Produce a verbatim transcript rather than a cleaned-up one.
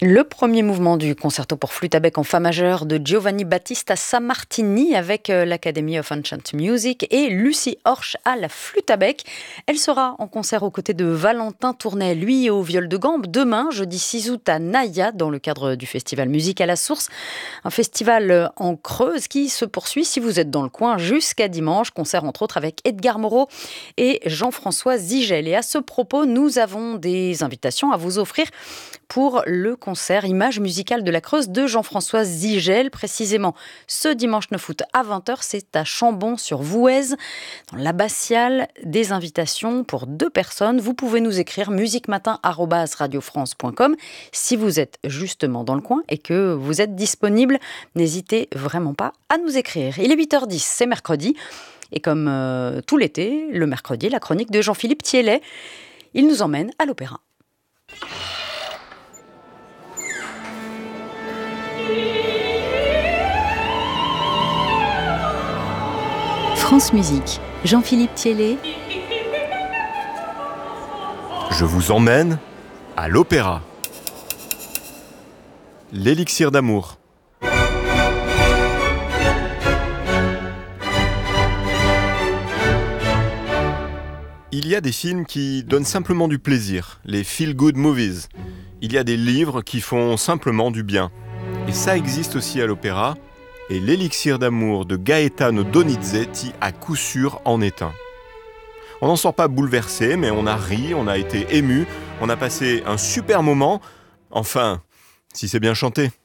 Le premier mouvement du concerto pour flûte à bec en fa majeur de Giovanni Battista Sammartini avec l'Academy of Ancient Music et Lucie Horsch à la flûte à bec. Elle sera en concert aux côtés de Valentin Tournay, lui au viol de gambe, demain, jeudi six août à Naya, dans le cadre du festival Musique à la Source. Un festival en Creuse qui se poursuit, si vous êtes dans le coin, jusqu'à dimanche. Concert entre autres avec Edgar Moreau et Jean-François Zigel. Et à ce propos, nous avons des invitations à vous offrir pour le concert Images musicales de la Creuse de Jean-François Zigel. Précisément ce dimanche neuf août à vingt heures, c'est à Chambon-sur-Voueize, dans l'abbatiale. Des invitations pour deux personnes. Vous pouvez nous écrire musiquematin arobase radiofrance point com si vous êtes justement dans le coin et que vous êtes disponible. N'hésitez vraiment pas à nous écrire. Il est huit heures dix, c'est mercredi. Et comme euh, tout l'été, le mercredi, la chronique de Jean-Philippe Thiellet. Il nous emmène à l'opéra. France Musique, Jean-Philippe Thiellet. Je vous emmène à l'opéra. L'élixir d'amour. Il y a des films qui donnent simplement du plaisir, les feel-good movies. Il y a des livres qui font simplement du bien. Et ça existe aussi à l'opéra. Et l'élixir d'amour de Gaetano Donizetti, à coup sûr, en est un. On n'en sort pas bouleversé, mais on a ri, on a été ému, on a passé un super moment. Enfin, si c'est bien chanté.